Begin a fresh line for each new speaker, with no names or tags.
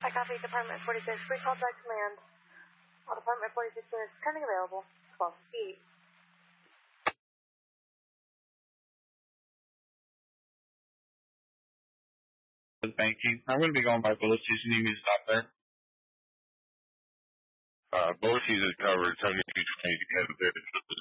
I copy Department 46. Free call back command. All Department 46 units currently available. 12 feet.
Banking. I'm going to be going by Bosse's. You need me to stop there?
Bosse's is covered. 7220 to Kansas City.